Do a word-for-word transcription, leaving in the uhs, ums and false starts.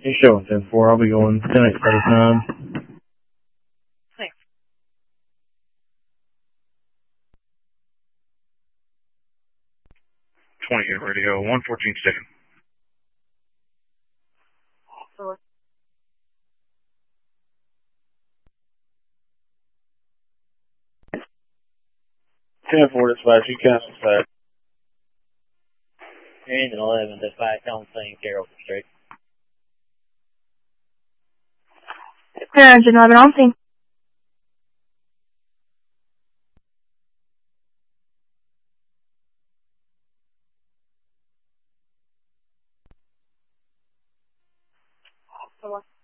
You showing ten four. I'll be going ten eight thirty nine. Thanks. twenty radio, one fourteen second. ten four dispatch, you cancel that. Engine eleven, dispatch on scene, Carroll Street. Engine eleven on scene. Hello.